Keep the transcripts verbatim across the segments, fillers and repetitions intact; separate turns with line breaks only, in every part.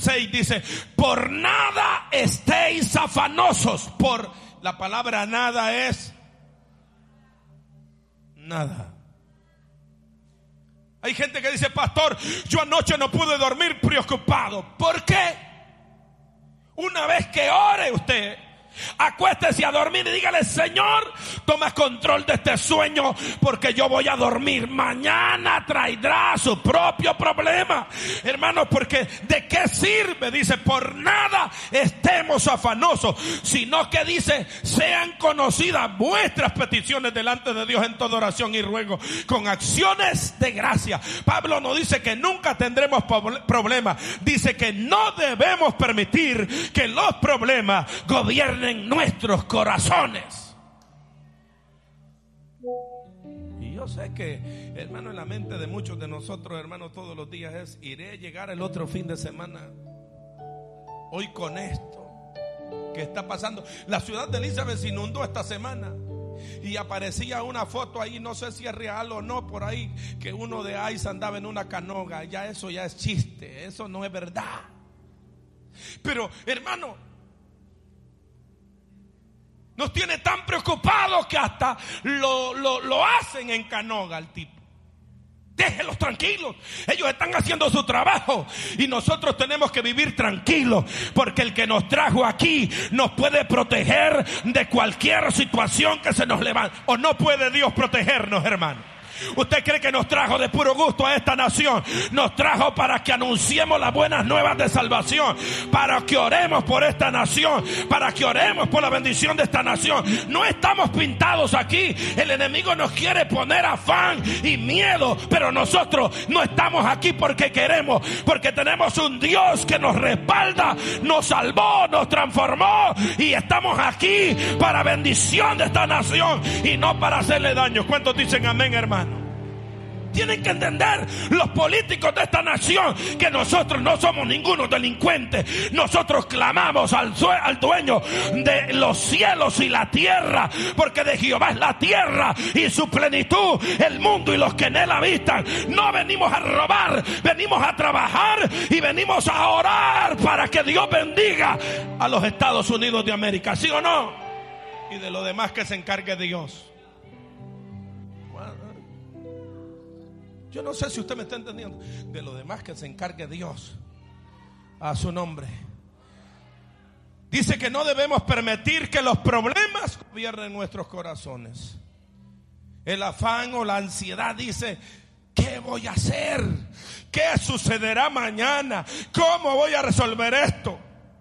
seis dice: por nada estéis afanosos. Por la palabra nada es nada. Hay gente que dice: pastor, yo anoche no pude dormir preocupado. ¿Por qué? Una vez que ore usted, acuéstese a dormir y dígale: Señor, toma control de este sueño, porque yo voy a dormir. Mañana traerá su propio problema, hermanos, porque ¿de qué sirve? Dice: por nada estemos afanosos, sino que dice: sean conocidas vuestras peticiones delante de Dios en toda oración y ruego, con acciones de gracia. Pablo no dice que nunca tendremos problemas, dice que no debemos permitir que los problemas gobiernen en nuestros corazones. Y yo sé que, hermano, en la mente de muchos de nosotros, hermanos, todos los días es: iré a llegar el otro fin de semana hoy con esto que está pasando. La ciudad de Elizabeth se inundó esta semana y aparecía una foto ahí, no sé si es real o no, por ahí, que uno de I C E andaba en una canoga. Ya eso ya es chiste, eso no es verdad. Pero, hermano, nos tiene tan preocupados que hasta lo, lo, lo hacen en canoga al tipo. Déjenlos tranquilos, ellos están haciendo su trabajo y nosotros tenemos que vivir tranquilos, porque el que nos trajo aquí nos puede proteger de cualquier situación que se nos levante. ¿O no puede Dios protegernos, hermano? ¿Usted cree que nos trajo de puro gusto a esta nación? Nos trajo para que anunciemos las buenas nuevas de salvación, para que oremos por esta nación, para que oremos por la bendición de esta nación. No estamos pintados aquí. El enemigo nos quiere poner afán y miedo, pero nosotros no estamos aquí porque queremos, porque tenemos un Dios que nos respalda, nos salvó, nos transformó, y estamos aquí para bendición de esta nación y no para hacerle daño. ¿Cuántos dicen amén, hermano? Tienen que entender los políticos de esta nación que nosotros no somos ningunos delincuentes. Nosotros clamamos al, al dueño de los cielos y la tierra, porque de Jehová es la tierra y su plenitud, el mundo y los que en él habitan. No venimos a robar, venimos a trabajar y venimos a orar para que Dios bendiga a los Estados Unidos de América, ¿sí o no? Y de lo demás que se encargue Dios. Yo no sé si usted me está entendiendo. De lo demás que se encargue Dios, a su nombre. Dice que no debemos permitir que los problemas gobiernen nuestros corazones. El afán o la ansiedad dice: ¿qué voy a hacer? ¿Qué sucederá mañana? ¿Cómo voy a resolver esto?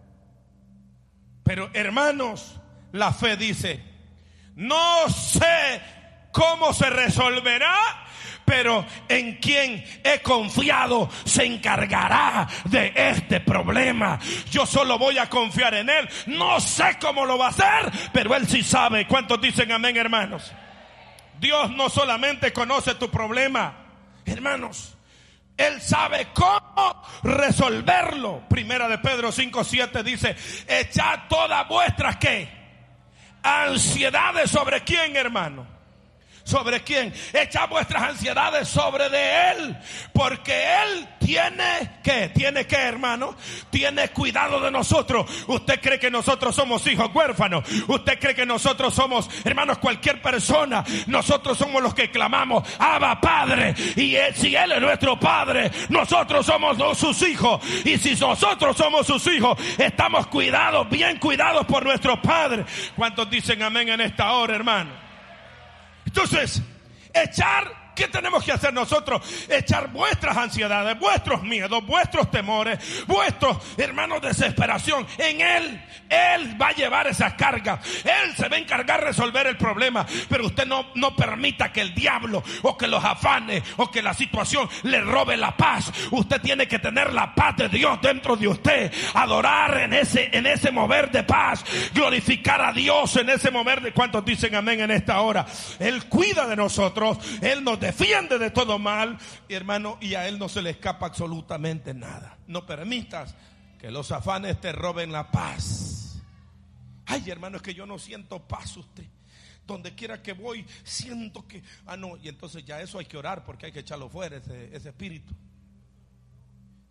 Pero, hermanos, la fe dice: no sé cómo se resolverá, pero en quien he confiado se encargará de este problema. Yo solo voy a confiar en él. No sé cómo lo va a hacer, pero él sí sabe. ¿Cuántos dicen amén, hermanos? Dios no solamente conoce tu problema, hermanos, él sabe cómo resolverlo. Primera de Pedro cinco siete dice: echad todas vuestras ¿qué? Ansiedades. ¿Sobre quién, hermano? ¿Sobre quién? Echa vuestras ansiedades sobre de él, porque él tiene ¿qué? Tiene ¿qué, hermano? Tiene cuidado de nosotros. ¿Usted cree que nosotros somos hijos huérfanos? ¿Usted cree que nosotros somos, hermanos, cualquier persona? Nosotros somos los que clamamos: Abba, Padre. Y él, si él es nuestro Padre, nosotros somos sus hijos. Y si nosotros somos sus hijos, estamos cuidados, bien cuidados por nuestro Padre. ¿Cuántos dicen amén en esta hora, hermano? Entonces, echar, ¿qué tenemos que hacer nosotros? Echar vuestras ansiedades, vuestros miedos, vuestros temores, vuestros, hermanos, desesperación en Él. Él va a llevar esas cargas. Él se va a encargar de resolver el problema. Pero usted no, no permita que el diablo o que los afanes o que la situación le robe la paz. Usted tiene que tener la paz de Dios dentro de usted. Adorar en ese, en ese mover de paz. Glorificar a Dios en ese mover de... ¿Cuántos dicen amén en esta hora? Él cuida de nosotros. Él nos defiende de todo mal, hermano, y a él no se le escapa absolutamente nada. No permitas que los afanes te roben la paz. Ay, hermano, es que yo no siento paz. Usted, donde quiera que voy, siento que, ah no, y entonces ya eso hay que orar, porque hay que echarlo fuera, ese, ese espíritu.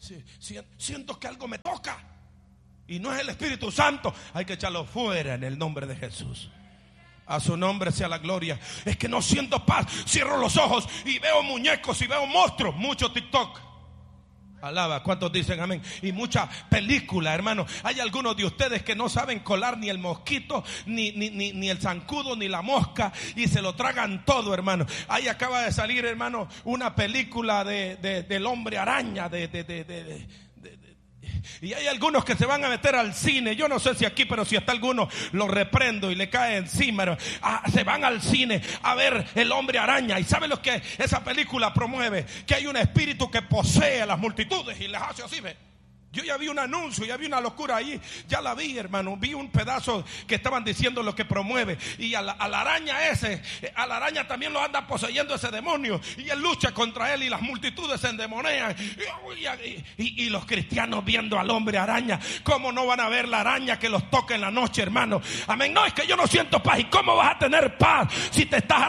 si, si, siento que algo me toca y no es el Espíritu Santo, hay que echarlo fuera en el nombre de Jesús. A su nombre sea la gloria. Es que no siento paz, cierro los ojos y veo muñecos y veo monstruos. Mucho TikTok, alaba, ¿cuántos dicen amén? Y mucha película, hermano. Hay algunos de ustedes que no saben colar ni el mosquito, ni, ni, ni, ni el zancudo, ni la mosca, y se lo tragan todo, hermano. Ahí acaba de salir, hermano, una película de, de, del hombre araña, de, de, de, de, de y hay algunos que se van a meter al cine. Yo no sé si aquí, pero si hasta alguno lo reprendo y le cae encima. Ah, se van al cine a ver el hombre araña. ¿Y saben lo que esa película promueve? Que hay un espíritu que posee a las multitudes y les hace así, ¿ve? Yo ya vi un anuncio, ya vi una locura ahí. Ya la vi, hermano. Vi un pedazo que estaban diciendo lo que promueve. Y a la, a la araña ese, a la araña también lo anda poseyendo ese demonio. Y él lucha contra él y las multitudes se endemonian. Y, y, y, y los cristianos viendo al hombre araña. ¿Cómo no van a ver la araña que los toca en la noche, hermano? Amén. No, es que yo no siento paz. ¿Y cómo vas a tener paz si te estás...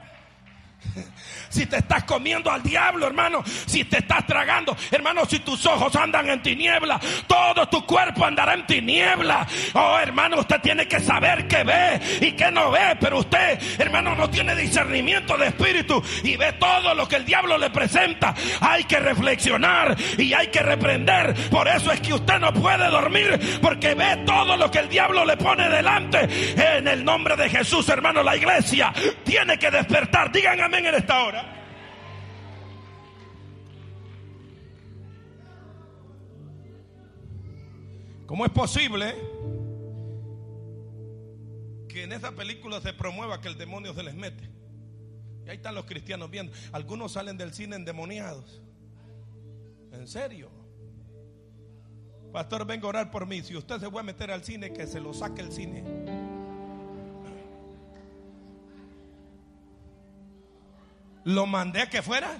si te estás comiendo al diablo, hermano, si te estás tragando, hermano, si tus ojos andan en tiniebla, todo tu cuerpo andará en tiniebla? Oh, hermano, usted tiene que saber qué ve y qué no ve, pero usted, hermano, no tiene discernimiento de espíritu y ve todo lo que el diablo le presenta. Hay que reflexionar y hay que reprender. Por eso es que usted no puede dormir, porque ve todo lo que el diablo le pone delante. En el nombre de Jesús, hermano, la iglesia tiene que despertar. Digan amén en esta hora. ¿Cómo es posible que en esa película se promueva que el demonio se les mete? Y ahí están los cristianos viendo. Algunos salen del cine endemoniados. ¿En serio? Pastor, venga a orar por mí. Si usted se va a meter al cine, que se lo saque el cine. Lo mandé a que fuera.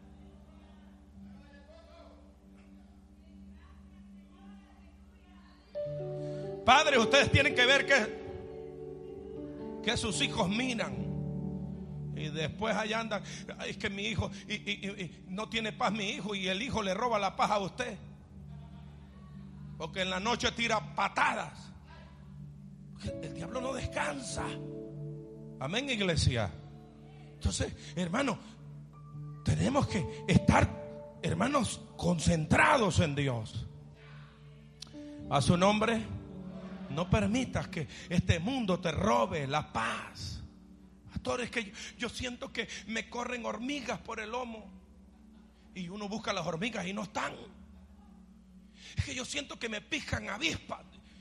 Padres, ustedes tienen que ver que, que sus hijos miran y después allá andan. Es que mi hijo y, y, y, no tiene paz mi hijo, y el hijo le roba la paz a usted, porque en la noche tira patadas. El diablo no descansa. Amén, iglesia. Entonces, hermano, tenemos que estar, hermanos, concentrados en Dios. A su nombre. No permitas que este mundo te robe la paz. Pastor, es que yo, yo siento que me corren hormigas por el lomo. Y uno busca las hormigas y no están. Es que yo siento que me pican avispas.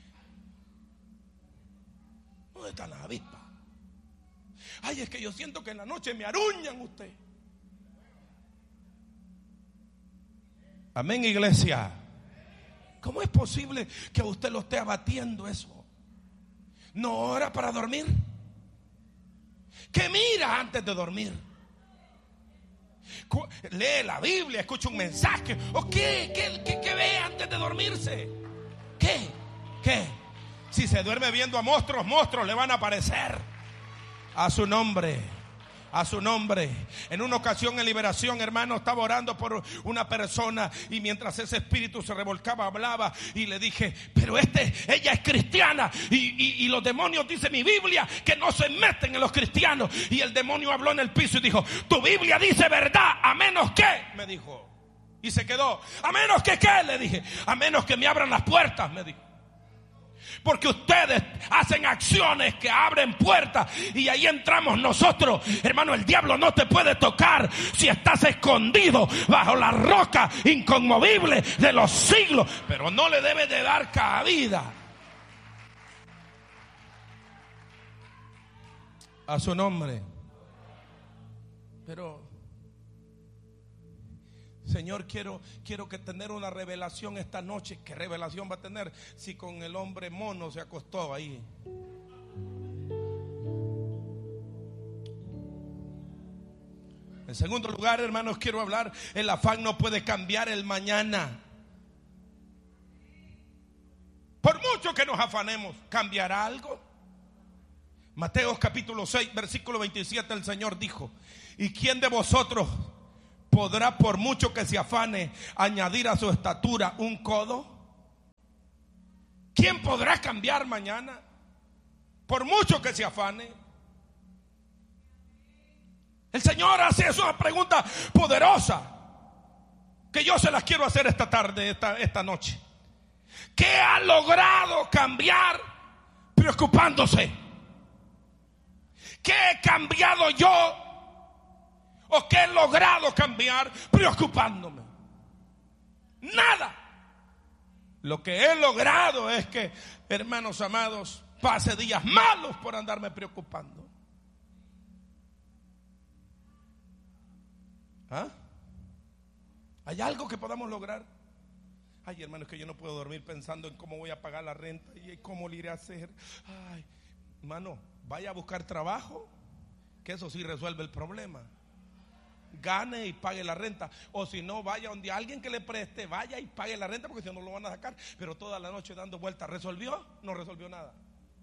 ¿Dónde están las avispas? Ay, es que yo siento que en la noche me aruñan usted. Amén, iglesia. ¿Cómo es posible que a usted lo esté abatiendo eso? ¿No ora para dormir? ¿Qué mira antes de dormir? ¿Lee la Biblia? ¿Escucha un mensaje? ¿O qué? ¿Qué, qué, qué ve antes de dormirse? ¿Qué? ¿Qué? Si se duerme viendo a monstruos, monstruos le van a aparecer. A su nombre. A su nombre. En una ocasión en Liberación, hermano, estaba orando por una persona y mientras ese espíritu se revolcaba, hablaba y le dije, pero este, ella es cristiana y, y, y los demonios, dice mi Biblia, que no se meten en los cristianos. Y el demonio habló en el piso y dijo, tu Biblia dice verdad, a menos que, me dijo. Y se quedó, a menos que qué, le dije, a menos que me abran las puertas, me dijo. Porque ustedes hacen acciones que abren puertas y ahí entramos nosotros. Hermano, el diablo no te puede tocar si estás escondido bajo la roca inconmovible de los siglos. Pero no le debe de dar cabida. A su nombre. Pero Señor, quiero, quiero que tener una revelación esta noche. ¿Qué revelación va a tener si con el hombre mono se acostó ahí? En segundo lugar, hermanos, quiero hablar, el afán no puede cambiar el mañana. Por mucho que nos afanemos, ¿cambiará algo? Mateo capítulo seis, versículo veintisiete, el Señor dijo, ¿y quién de vosotros, ¿podrá, por mucho que se afane, añadir a su estatura un codo? ¿Quién podrá cambiar mañana? Por mucho que se afane. El Señor hace una pregunta poderosa que yo se las quiero hacer esta tarde, esta, esta noche. ¿Qué ha logrado cambiar preocupándose? ¿Qué he cambiado yo? ¿O qué he logrado cambiar preocupándome? Nada. Lo que he logrado es que, hermanos amados, pase días malos por andarme preocupando. ¿Ah? ¿Hay algo que podamos lograr? Ay, hermano, es que yo no puedo dormir pensando en cómo voy a pagar la renta y cómo le iré a hacer. Ay, hermano, vaya a buscar trabajo, que eso sí resuelve el problema. Gane y pague la renta. O si no, vaya donde alguien que le preste, vaya y pague la renta, porque si no, no lo van a sacar. Pero toda la noche dando vueltas, ¿resolvió? No resolvió nada.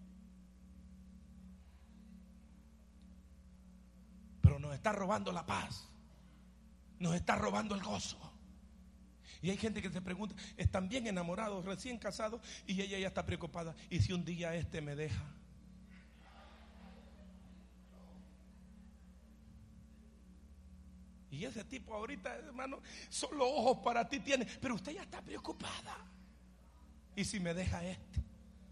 Pero nos está robando la paz, nos está robando el gozo. Y hay gente que se pregunta, están bien enamorados, recién casados, y ella ya está preocupada. ¿Y si un día este me deja? Y ese tipo ahorita, hermano, solo ojos para ti tiene, pero usted ya está preocupada. ¿Y si me deja este?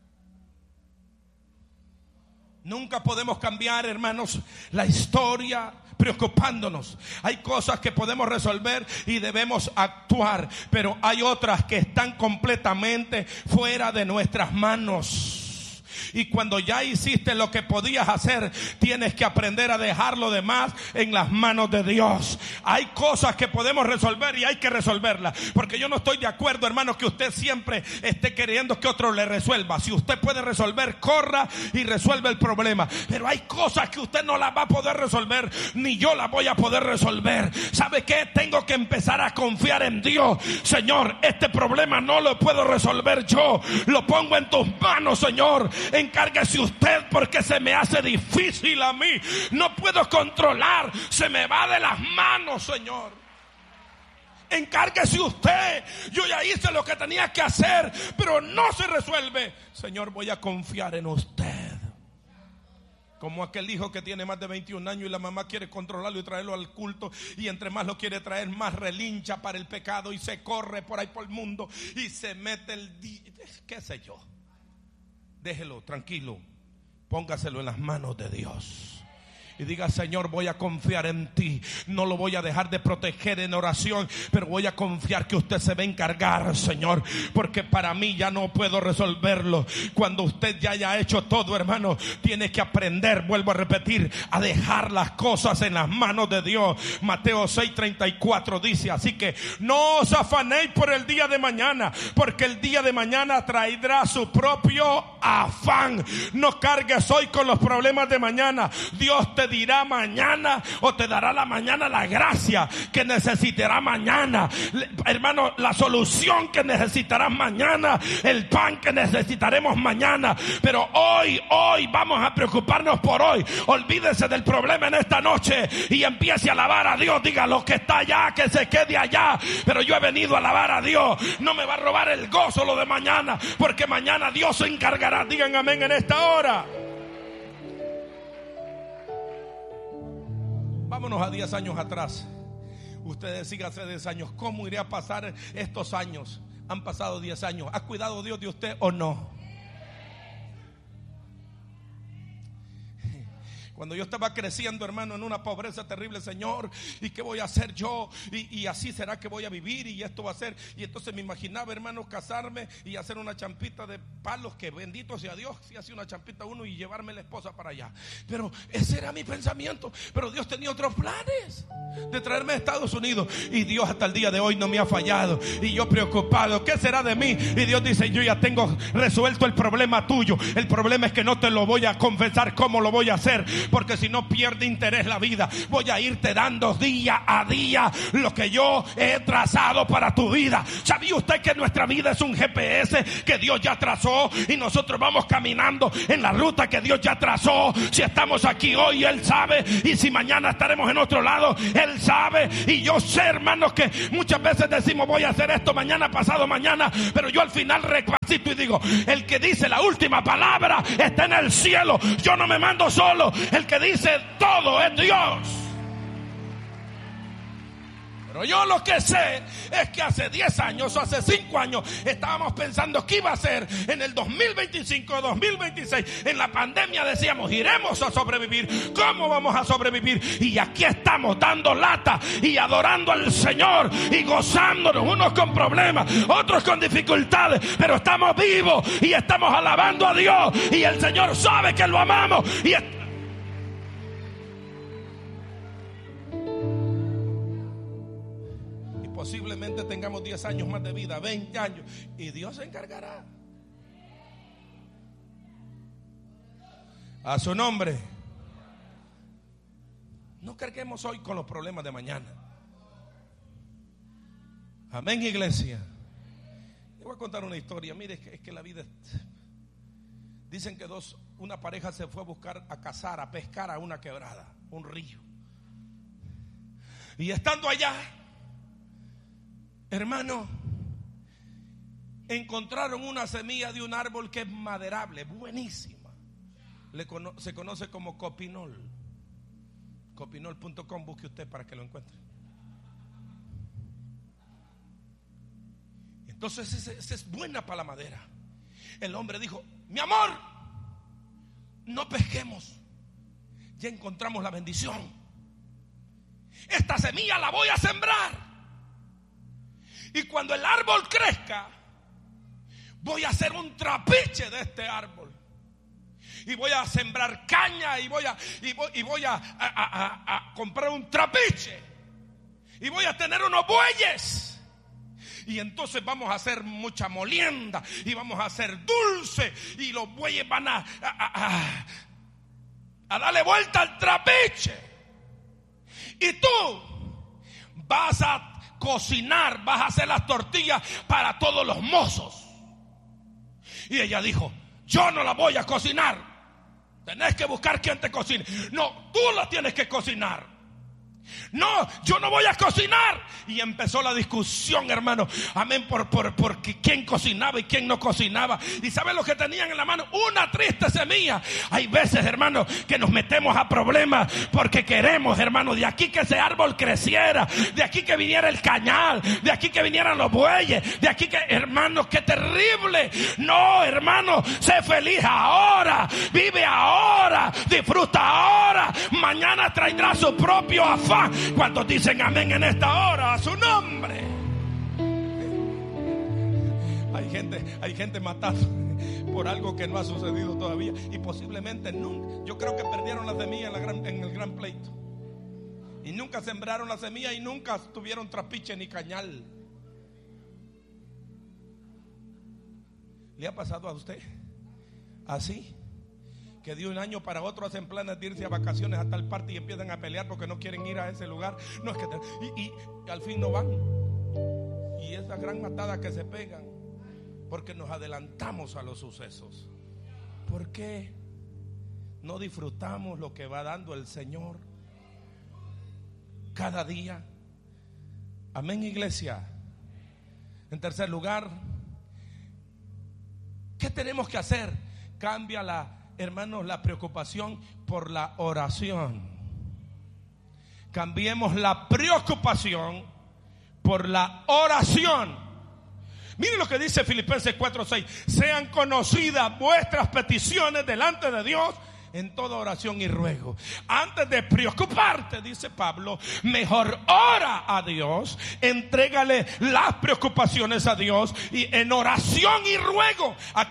Nunca podemos cambiar, hermanos, la historia preocupándonos. Hay cosas que podemos resolver y debemos actuar, pero hay otras que están completamente fuera de nuestras manos. Y cuando ya hiciste lo que podías hacer, tienes que aprender a dejar lo demás en las manos de Dios. Hay cosas que podemos resolver y hay que resolverlas, porque yo no estoy de acuerdo, hermanos, que usted siempre esté queriendo que otro le resuelva. Si usted puede resolver, corra y resuelve el problema. Pero hay cosas que usted no las va a poder resolver, ni yo las voy a poder resolver. ¿Sabe qué? Tengo que empezar a confiar en Dios. Señor, este problema no lo puedo resolver yo, lo pongo en tus manos, Señor. Encárguese usted, porque se me hace difícil a mí. No puedo controlar, se me va de las manos, Señor. Encárguese usted. Yo ya hice lo que tenía que hacer, pero no se resuelve. Señor, voy a confiar en usted. Como aquel hijo que tiene más de veintiún años y la mamá quiere controlarlo y traerlo al culto, y entre más lo quiere traer, más relincha para el pecado y se corre por ahí por el mundo y se mete el día, qué sé yo. Déjelo, tranquilo, póngaselo en las manos de Dios. Y diga, Señor, voy a confiar en ti. No lo voy a dejar de proteger en oración, pero voy a confiar que usted se va a encargar, Señor, porque para mí ya no puedo resolverlo. Cuando usted ya haya hecho todo, hermano, tiene que aprender, vuelvo a repetir, a dejar las cosas en las manos de Dios. Mateo seis treinta y cuatro dice, así que no os afanéis por el día de mañana, porque el día de mañana traerá su propio afán. No cargues hoy con los problemas de mañana. Dios te dirá mañana, o te dará la mañana la gracia que necesitará mañana, hermano, la solución que necesitarás mañana, el pan que necesitaremos mañana. Pero hoy, hoy vamos a preocuparnos por hoy. Olvídese del problema en esta noche y empiece a alabar a Dios. Diga, lo que está allá, que se quede allá, pero yo he venido a alabar a Dios. No me va a robar el gozo lo de mañana, porque mañana Dios se encargará. Digan amén en esta hora. Vámonos a diez años atrás. Ustedes sigan hace diez años. ¿Cómo iré a pasar estos años? Han pasado diez años. ¿Ha cuidado Dios de usted o no? Cuando yo estaba creciendo, hermano, en una pobreza terrible, Señor, ¿y qué voy a hacer yo? Y, y así será que voy a vivir, y esto va a ser. Y entonces me imaginaba, hermano, casarme y hacer una champita de palos, que bendito sea Dios, si hace una champita uno y llevarme la esposa para allá. Pero ese era mi pensamiento. Pero Dios tenía otros planes, de traerme a Estados Unidos. Y Dios hasta el día de hoy no me ha fallado. Y yo preocupado, ¿qué será de mí? Y Dios dice, yo ya tengo resuelto el problema tuyo. El problema es que no te lo voy a confesar cómo lo voy a hacer, porque si no pierde interés la vida. Voy a irte dando día a día lo que yo he trazado para tu vida. ¿Sabía usted que nuestra vida es un G P S que Dios ya trazó y nosotros vamos caminando en la ruta que Dios ya trazó? Si estamos aquí hoy, Él sabe, y si mañana estaremos en otro lado, Él sabe. Y yo sé, hermanos, que muchas veces decimos voy a hacer esto mañana, pasado mañana, pero yo al final recapacito y digo, el que dice la última palabra está en el cielo. Yo no me mando solo, el que dice todo es Dios. Pero yo lo que sé es que hace diez años o hace cinco años estábamos pensando qué iba a ser en el dos mil veinticinco, dos mil veintiséis. En la pandemia decíamos, iremos a sobrevivir. ¿Cómo vamos a sobrevivir? Y aquí estamos dando lata y adorando al Señor y gozándonos, unos con problemas, otros con dificultades, pero estamos vivos y estamos alabando a Dios, y el Señor sabe que lo amamos. Y posiblemente tengamos diez años más de vida, veinte años, y Dios se encargará. A su nombre. No carguemos hoy con los problemas de mañana. Amén, iglesia. Le voy a contar una historia. Mire, es que, es que la vida es... Dicen que dos, una pareja se fue a buscar, a cazar, a pescar a una quebrada, un río. Y estando allá, hermano, encontraron una semilla de un árbol que es maderable, buenísima. Le cono- se conoce como copinol. Copinol punto com, busque usted para que lo encuentre. Entonces esa ese es buena para la madera. El hombre dijo, mi amor, no pesquemos, ya encontramos la bendición. Esta semilla la voy a sembrar. Y cuando el árbol crezca, voy a hacer un trapiche de este árbol. Y voy a sembrar caña y voy a, y voy, y voy a, a, a, a comprar un trapiche. Y voy a tener unos bueyes. Y entonces vamos a hacer mucha molienda y vamos a hacer dulce. Y los bueyes van a, a, a, a darle vuelta al trapiche. Y tú vas a cocinar, vas a hacer las tortillas para todos los mozos. Y ella dijo, yo no la voy a cocinar, tenés que buscar quien te cocine. No, tú la tienes que cocinar. No, yo no voy a cocinar. Y empezó la discusión, hermano. Amén, por, por, por quién cocinaba y quién no cocinaba. ¿Y saben lo que tenían en la mano? Una triste semilla. Hay veces, hermano, que nos metemos a problemas porque queremos, hermano, de aquí que ese árbol creciera, de aquí que viniera el cañal, de aquí que vinieran los bueyes, de aquí que, hermano, qué terrible. No, hermano, sé feliz ahora, vive ahora, disfruta ahora. Mañana traerá su propio afán. ¿Cuántos dicen amén en esta hora? A su nombre. Hay gente, hay gente matada por algo que no ha sucedido todavía y posiblemente nunca. Yo creo que perdieron la semilla en, la gran, en el gran pleito y nunca sembraron la semilla y nunca tuvieron trapiche ni cañal. ¿Le ha pasado a usted así? Que de un año para otro hacen planes de irse a vacaciones a tal parte y empiezan a pelear porque no quieren ir a ese lugar. No es que te, y, y, y al fin no van. Y esa gran matada que se pegan porque nos adelantamos a los sucesos. ¿Por qué no disfrutamos lo que va dando el Señor cada día? Amén, iglesia. En tercer lugar, ¿qué tenemos que hacer? Cambia la Hermanos, la preocupación por la oración. Cambiemos la preocupación por la oración. Miren lo que dice Filipenses cuatro seis. Sean conocidas vuestras peticiones delante de Dios en toda oración y ruego. Antes de preocuparte, dice Pablo, mejor ora a Dios, entrégale las preocupaciones a Dios y en oración y ruego.